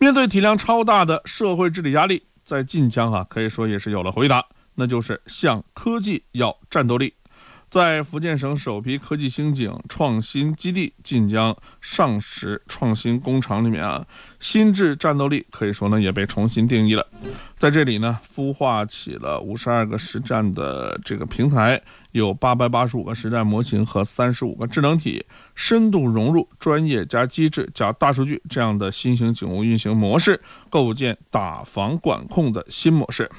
面对体量超大的社会治理压力，在晋江可以说也是有了回答，那就是向科技要战斗力。在福建省首批科技兴景创新基地晋江上实创新工厂里面心智战斗力可以说呢也被重新定义了。在这里呢，孵化起了52个实战的这个平台，有885个实战模型和35个智能体，深度融入专业加机制加大数据这样的新型警务运行模式，构建打防管控的新模式。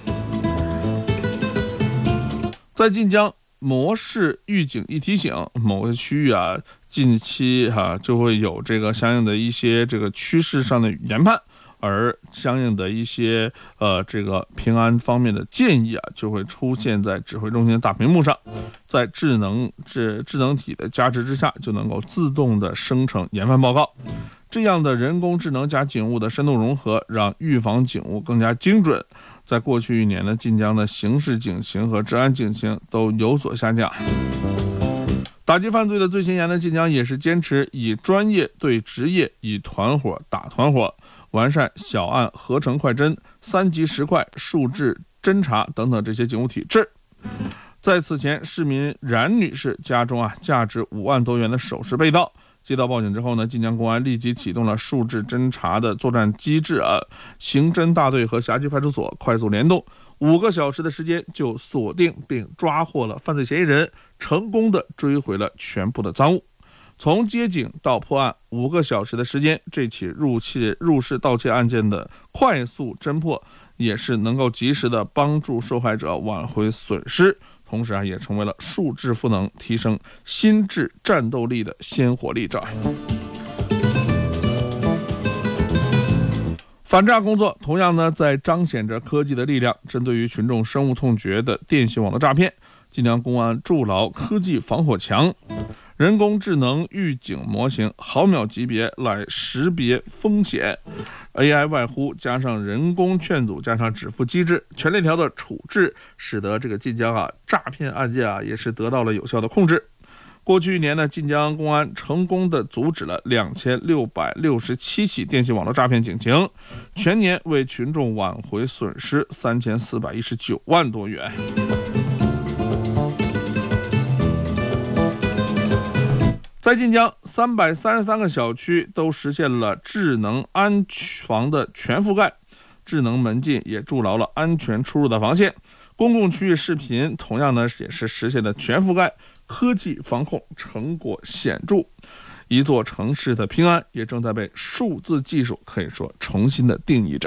在晋江模式预警一提醒，某个区域近期就会有这个相应的一些这个趋势上的研判，而相应的一些这个平安方面的建议就会出现在指挥中心的大屏幕上，在智能体的加持之下，就能够自动的生成研判报告。这样的人工智能加警务的深度融合，让预防警务更加精准。在过去1年呢，晋江的刑事警情和治安警情都有所下降。打击犯罪的最前沿的晋江也是坚持以专业对职业，以团伙打团伙，完善小案合成快侦、3级10快、数质侦查等等这些警务体制。在此前，市民冉女士家中价值5万多元的首饰被盗。接到报警之后呢，晋江公安立即启动了数质侦查的作战机制刑侦大队和辖区派出所快速联动，5个小时的时间就锁定并抓获了犯罪嫌疑人，成功的追回了全部的赃物。从接警到破案5个小时的时间，这起入室盗窃案件的快速侦破，也是能够及时的帮助受害者挽回损失，同时也成为了数质赋能提升心智战斗力的鲜活例证。反诈工作同样呢，在彰显着科技的力量。针对于群众深恶痛绝的电信网络诈骗，晋江公安筑牢科技防火墙，人工智能预警模型毫秒级别来识别风险， AI 外呼加上人工劝阻加上止付机制，全链条的处置，使得这个晋江诈骗案件也是得到了有效的控制。过去1年呢，晋江公安成功的阻止了2667起电信网络诈骗警情，全年为群众挽回损失3419万多元。在晋江333个小区都实现了智能安防的全覆盖，智能门禁也筑牢了安全出入的防线，公共区域视频同样呢也是实现了全覆盖，科技防控成果显著。一座城市的平安也正在被数字技术可以说重新的定义着。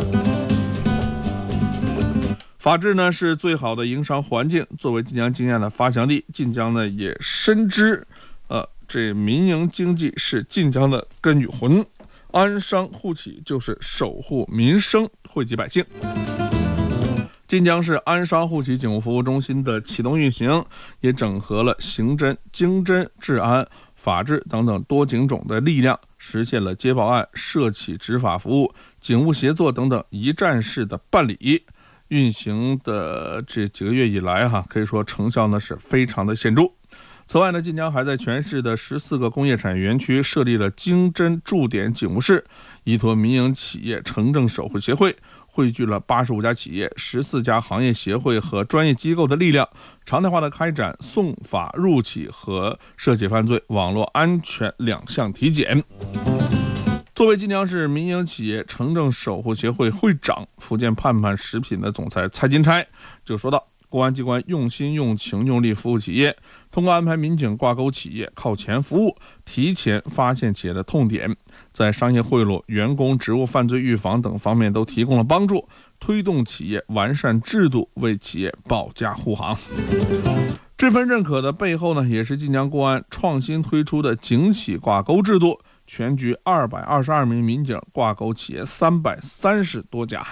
法治呢是最好的营商环境，作为晋江经验的发祥地，晋江呢也深知这民营经济是晋江的根与魂，安商护企就是守护民生，惠及百姓。晋江市安商护企警务服务中心的启动运行，也整合了刑侦、经侦、治安、法治等等多警种的力量，实现了接报案、涉企执法服务、警务协作等等一站式的办理。运行的这几个月以来可以说成效呢是非常的显著。此外呢，晋江还在全市的14个工业产业园区设立了经侦驻点警务室，依托民营企业城镇守护协会，汇聚了85家企业、14家行业协会和专业机构的力量，常态化的开展送法入企和涉企犯罪、网络安全2项体检。作为晋江市民营企业城镇守护协会会长、福建盼盼食品的总裁蔡金钗就说道，公安机关用心用情用力服务企业，通过安排民警挂钩企业、靠前服务，提前发现企业的痛点，在商业贿赂、员工职务犯罪预防等方面都提供了帮助，推动企业完善制度，为企业保驾护航。这份认可的背后呢，也是晋江公安创新推出的警企挂钩制度，全局222名民警挂钩企业330多家。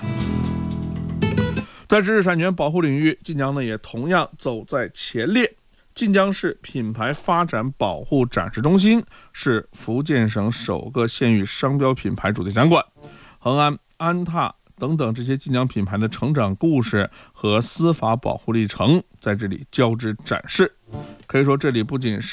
在知识产权保护领域，晋江呢也同样走在前列。晋江市品牌发展保护展示中心是福建省首个县域商标品牌主题展馆，恒安、安踏等等这些晋江品牌的成长故事和司法保护历程在这里交织展示。可以说，这里不仅是